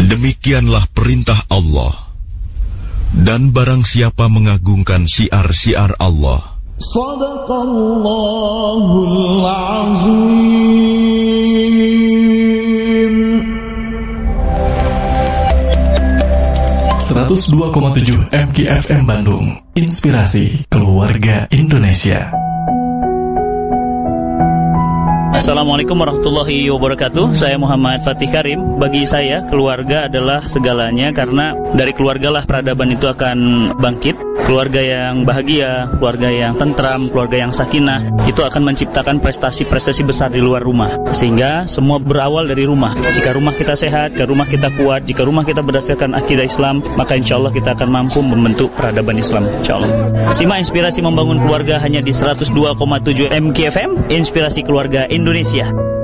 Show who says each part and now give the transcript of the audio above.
Speaker 1: Demikianlah perintah Allah. Dan barang siapa mengagungkan syiar-syiar Allah,
Speaker 2: Shadaqallahul Azim.
Speaker 3: 102,7 MKFM Bandung. Inspirasi keluarga Indonesia.
Speaker 4: Assalamualaikum warahmatullahi wabarakatuh. Saya Muhammad Fatih Karim. Bagi saya, keluarga adalah segalanya, karena dari keluargalah peradaban itu akan bangkit. Keluarga yang bahagia, keluarga yang tentram, keluarga yang sakinah, itu akan menciptakan prestasi-prestasi besar di luar rumah. Sehingga semua berawal dari rumah. Jika rumah kita sehat, jika rumah kita kuat, jika rumah kita berdasarkan akidah Islam, maka insya Allah kita akan mampu membentuk peradaban Islam, insya Allah. Simak Inspirasi Membangun Keluarga hanya di 102,7 MKFM, Inspirasi Keluarga Indonesia.